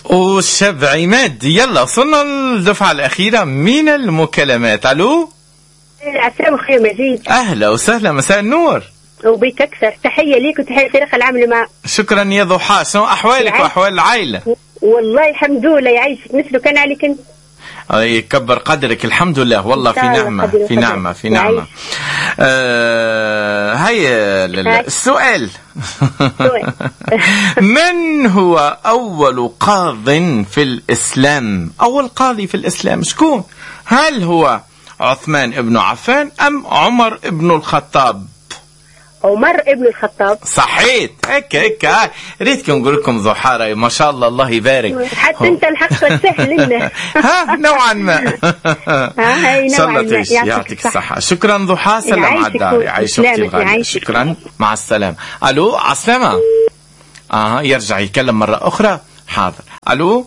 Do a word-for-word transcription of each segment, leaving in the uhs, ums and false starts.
والشاب عماد. يلا وصلنا للدفعة الأخيرة من المكالمات. ألو السلام أخي مجيد. أهلا وسهلا، مساء النور. وبيك أكثر، تحية ليك وتحية لخ العمل معك. شكرا يا ضحى، شنو أحوالك وأحوال العائلة؟ والله الحمد لله يعيشك مثله كان عليك انت. يكبر قدرك، الحمد لله والله في نعمة في نعمة في نعمة. آه هيا السؤال. من هو أول قاض في الإسلام؟ أول قاضي في الإسلام شكون؟ هل هو عثمان ابن عفان أم عمر ابن الخطاب؟ عمر ابن الخطاب. صحيت. هيك هيك ريتك نقول لكم زحارة ما شاء الله، الله يبارك. حتى انت الحق سهل لنا. ها نوعا ما. ها ان شاء الله تعيش، يعطيك الصحة. شكرا ضحى، سلام على الدار، يعيش اختي الغالية. شكرا، مع السلامة. الو عسلامة. اه يرجع يكلم مرة أخرى. حاضر. الو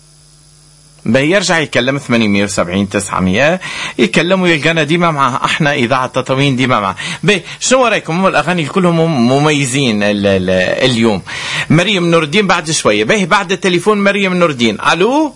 بيرجع يكلم ثمانمية وسبعين تسعمية يكلموا، يلقانا ديما معها احنا اذاعه تطوين ديما معها. بي شنو رايكم؟ هم الاغاني كلهم مميزين ال ال اليوم. مريم نور الدين بعد شويه. به بعد التليفون مريم نور الدين. الو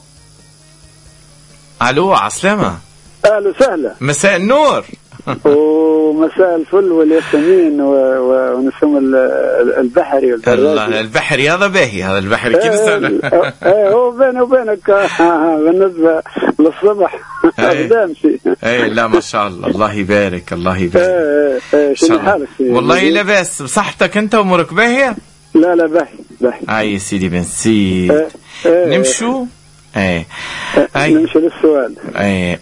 الو عسلامه. اهلا وسهلا. مساء النور. ومساء الفل والياسمين ونسم البحري والبرادي. الله البحري هذا باهي، هذا البحري كيف سنة. ايه هو بيني وبينك بالنسبة للصبح بدامشي. ايه لا ما شاء الله، الله يبارك الله يبارك. ايه ايه شنو حالك؟ والله لاباس، بصحتك انت وامورك باهية؟ لا لا باهي باهي. هاي سيدي بن سيد. ايه ايه نمشوا ايه ايه نمشي للسؤال. ايه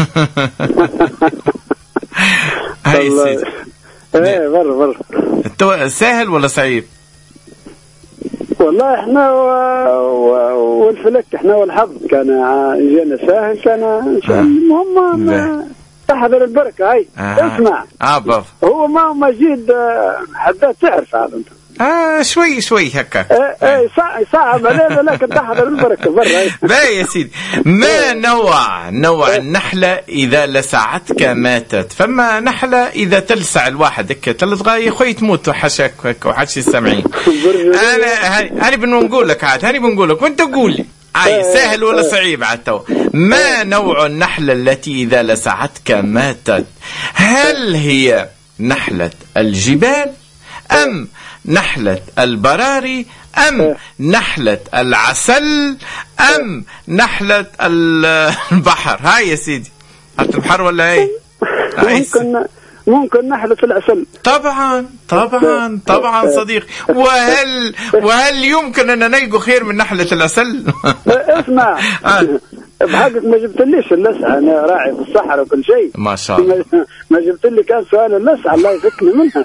هاي سيدي. ايه برا برا. سهل ولا صعيب؟ والله احنا و... و... والفلك احنا والحظ كان جينا سهل، كان المهم تحضر البركة. هاي آه. اسمع اه بابا هو ما مجيد حتى تعرف هذا انت. اه شوي شوي هكا. ايه ايه صعب علينا لكن تحضر البركة برا. باهي يا سيدي. ما نوع نوع النحلة إذا لسعتك ماتت؟ فما نحلة إذا تلسع الواحد هكا تلصغى يا خوي تموت وحشك هكا وحشي السامعين. أنا هاني بنقول لك عاد، هاني بنقول لك وأنت قول لي. أي سهل ولا صعيب عاد تو؟ ما نوع النحلة التي إذا لسعتك ماتت؟ هل هي نحلة الجبال أم نحلة البراري أم نحلة العسل أم نحلة البحر؟ هاي يا سيدي حتى البحر ولا ايه؟ ممكن ممكن نحلة العسل. طبعا طبعا طبعا صديق. وهل وهل يمكن أن نلقى خير من نحلة العسل؟ اسمع بحقك ما جبتليش اللسعة، أنا راعي في الصحراء وكل شيء ما شاء الله. ما جبتلي كان سؤال اللسعة، الله يفكني منها.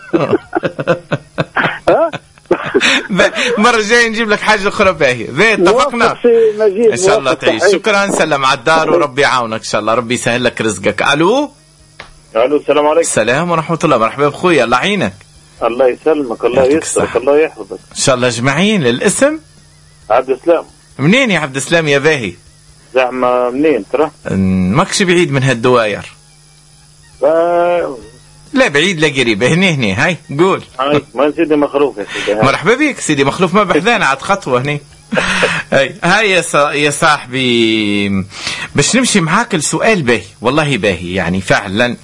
ها مرة جاي نجيب لك حاجة أخرى باهية. اتفقنا إن شاء الله تعيش. شكرا، سلام على الدار وربي يعاونك إن شاء الله، ربي يسهل لك رزقك. ألو الو السلام عليكم. السلام ورحمة الله. مرحبا بخويا، الله يعينك. الله يسلمك، الله يسترك، الله يحفظك إن شاء الله. أجمعين. للاسم عبد السلام. منين يا عبد السلام يا باهي؟ زعما منين ترى؟ ماكش بعيد من هالدواير. ف... لا بعيد لا قريب، هني هني. هاي قول. هاي ما سيدي مخلوف يا سيدي. مرحبا بك سيدي مخلوف، ما بحذانا عاد خطوة هني. هاي هاي يا صا... يا صاحبي باش نمشي معاك السؤال باهي والله باهي يعني فعلا.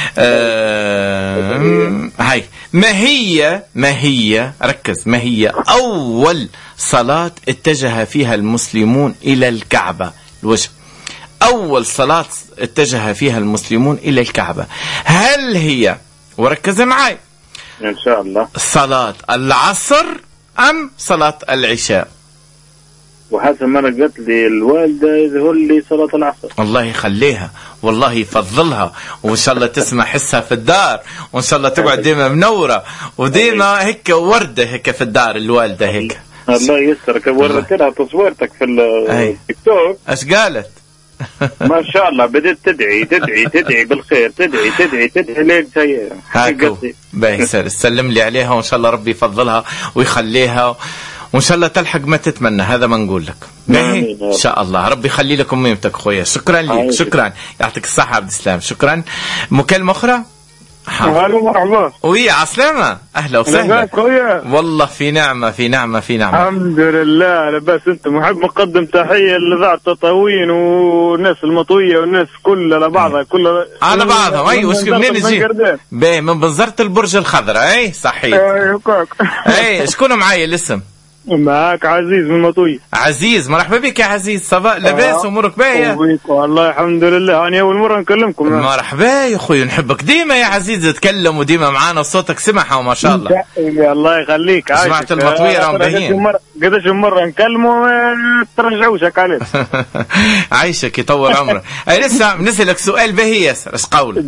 آه... هاي ما هي ما هي ركز ما هي أول صلاة اتجه فيها المسلمون إلى الكعبة؟ الوجه أول صلاة اتجه فيها المسلمون إلى الكعبة، هل هي، وركز معي إن شاء الله، صلاة العصر أم صلاة العشاء؟ وحسب ما أنا قلت لي الوالدة يظهر لي صلاة العصر. الله يخليها والله يفضلها، وإن شاء الله تسمع حسها في الدار، وإن شاء الله تقعد ديما منورة وديما هيك وردة هيك في الدار الوالدة هيك. الله يسترك. وريت لها تصويرتك في التيك توك. ايش قالت؟ ما شاء الله بدت تدعي تدعي تدعي بالخير، تدعي تدعي تدعي ليك زي هاكو. باهي سلم لي عليها وان شاء الله ربي يفضلها ويخليها، وان شاء الله تلحق ما تتمنى. هذا ما نقول لك. باهي ان شاء الله ربي يخلي لك اميمتك خويا. شكرا لك، شكرا، يعطيك الصحة عبد السلام. شكرا. مكالمة اخرى. الو مرحبا. وي عسلامة، اهلا وسهلا. والله في نعمة في نعمة في نعمة الحمد لله. لباس انت محب مقدم تحية لذاع تطاوين والناس المطوية والناس كلها لبعضها كلها على بعضها. اي وش منين نجي؟ باهي من بنزرة البرج الخضراء. اي صحيح. اي شكون معايا الاسم؟ معاك عزيز من المطوية. عزيز مرحبا بك يا عزيز. صباح لاباس امورك باهية؟ والله الحمد لله. انا اول مرة نكلمكم. مرحبا يا اخوي، نحبك ديما يا عزيز، تتكلم وديما معانا وصوتك سمحة وما شاء الله. الله يخليك. جماعة المطوية راهم باهيين. قداش مرة نكلموا ترجعوشك عليه. عايشك يطول عمرك. اي لسه بنسألك سؤال باهي ياسر، ايش قولك؟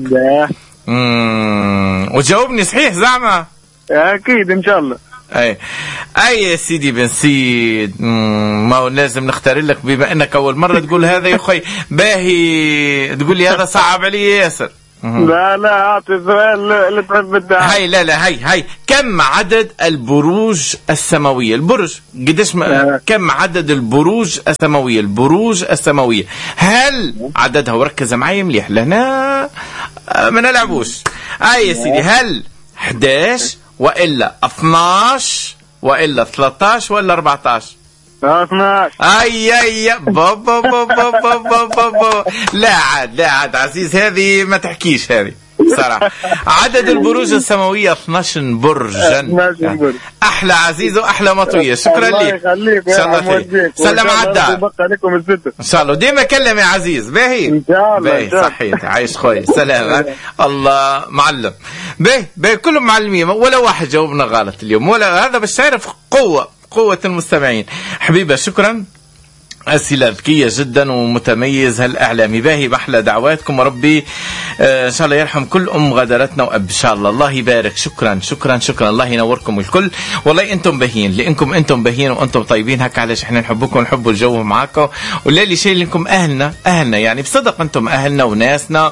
اممم وتجاوبني صحيح زعما؟ اكيد ان شاء الله. اي اي يا سيدي بن سيد، ما هو لازم نختار لك بما انك اول مره تقول هذا يا اخي. باهي تقول لي هذا صعب علي ياسر. لا لا اعطي السؤال اللي تحب الدعاء. هاي لا لا هاي هاي كم عدد البروج السماويه؟ البرج قديش م... كم عدد البروج السماويه؟ البروج السماويه هل عددها؟ وركز معي مليح لهنا ما نلعبوش. اي يا سيدي، هل احد عشر وإلا اثناش وإلا ثلاثة ولا أربعة اثناش؟ اي اي بابا بابا بابا بابا. لا عاد لا عاد عزيز، هذه ما تحكيش هذه صراحة. عدد البروج السماوية اثناش برجا. احلى عزيز واحلى مطوية. شكرا لك. ان شاء الله خير. سلم على الدار ان شاء الله. ديما كلم يا عزيز. باهي ان شاء الله. باهي صحيح. عايش خويا. سلام. الله معلم. باهي باهي كلهم معلمين ولا واحد جاوبنا غلط اليوم، ولا هذا باش تعرف قوة قوة المستمعين. حبيبة شكرا، أسئلة ذكية جدا ومتميز هالإعلامي. باهي بأحلى دعواتكم، وربي آه إن شاء الله يرحم كل أم غدرتنا وأب إن شاء الله. الله يبارك. شكرا شكرا شكرا. الله ينوركم الكل. والله أنتم باهين، لأنكم أنتم باهين وأنتم طيبين. هكا علاش إحنا نحبكم ونحبوا الجو معاكم. ولا شيء لكم أهلنا أهلنا يعني بصدق أنتم أهلنا وناسنا.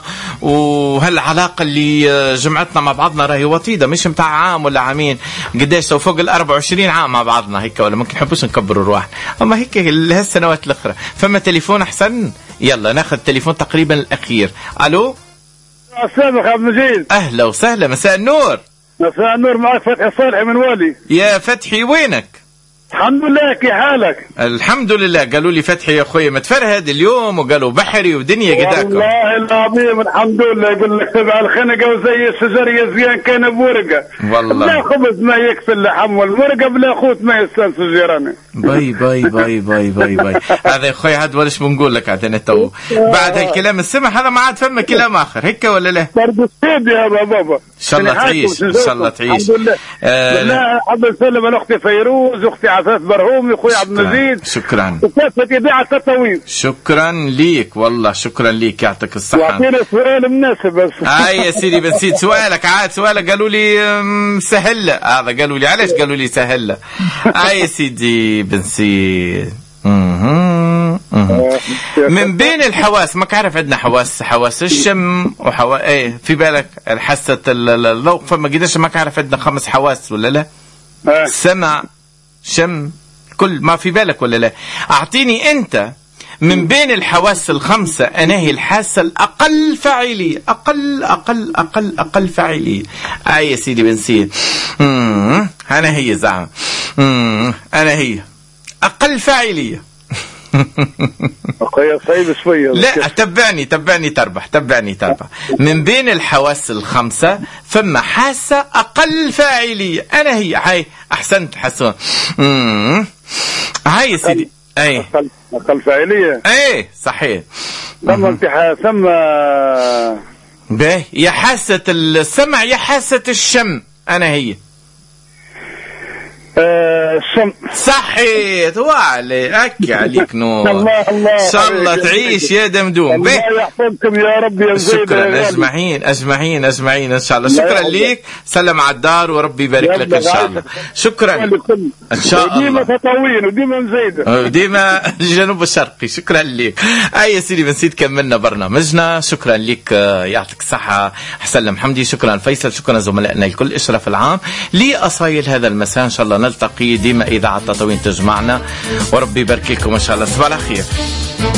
وهالعلاقة اللي جمعتنا مع بعضنا راهي وطيدة، مش متاع عام ولا عامين، قديش فوق ال أربعة وعشرين عام مع بعضنا هيك، ولا ممكن نحبوش نكبروا الروح. أما هيك هالسنوات الأخرى. فما تليفون أحسن؟ يلا ناخذ تليفون تقريبا الأخير. ألو السلام عبد المجيد. أهلا وسهلا. مساء النور. مساء النور. معك فتحي صالحي من والي. يا فتحي وينك؟ الحمد لله. كيف حالك؟ الحمد لله. قالوا لي فتحي يا اخوي متفرهد اليوم، وقالوا بحري ودنيا قداكم. والله العظيم الحمد لله. يقول لك تبع الخنقه وزي الشجر يزيان كان بورقه. والله لا خبز ما يكفي اللحم، والورقه بلا خوت ما يستانس الجيران. باي باي باي باي باي باي. هذا يا اخوي عاد ولاش بنقول لك عاد انا تو بعد هالكلام السمح هذا ما عاد فما كلام اخر هيك ولا لا؟ برضه سيدي هذا بابا. ان شاء الله تعيش ان شاء الله تعيش. الحمد لله. آه حب نسلم على اختي فيروز واختي عفاف برهومي واخوي عبد المجيد. شكرا. وكافة إذاعة التطاوين. شكرا ليك والله شكرا ليك، يعطيك الصحة. واعطيني سؤال مناسب بس. اي يا سيدي بنسيت سؤالك. عاد سؤالك قالوا لي سهل هذا، قالوا لي علاش قالوا لي سهل. اي يا سيدي بنسيت. من بين الحواس ما كعرف عندنا حواس، حواس الشم وحواس ايه في بالك حاسة الذوق، فما قداش ما كعرف عندنا خمس حواس ولا لا؟ سمع شم كل ما في بالك ولا لا؟ اعطيني انت من بين الحواس الخمسة أنا هي الحاسة الأقل فاعلية. أقل أقل أقل أقل فاعلية. آه يا سيدي بنسيت. أنا هي زعم. أنا هي أقل فاعلية. أخويا صعيب شوية. لا تبعني تبعني تربح تبعني تربح. من بين الحواس الخمسة ثم حاسة أقل فاعلية. أنا هي هاي. أحسنت حسون. هاي يا سيدي. اي أقل, أقل فاعلية. اي صحيح. ثم انت ثم به يا حاسة السمع يا حاسة الشم. انا هي الشم. صحيت. وعلي اكي عليك نور. الله الله ان شاء الله تعيش يا دمدوم. الله يحفظكم يا رب يا زيد. شكرا اجمعين اجمعين اجمعين ان شاء الله. شكرا ليك. سلم على الدار وربي يبارك لك ان شاء الله. شكرا ان شاء الله. وديما تطاوين وديما مزيد وديما الجنوب الشرقي. شكرا ليك. اي يا سيدي بنسيت كملنا برنامجنا. شكرا ليك يعطيك الصحة حسلم حمدي. شكرا فيصل. شكرا زملائنا الكل. اشرف العام لأصايل هذا المساء. ان شاء الله نلتقي ديما إذاعة تطاوين تجمعنا، وربي يبارك لكم إن شاء الله. صباح الخير.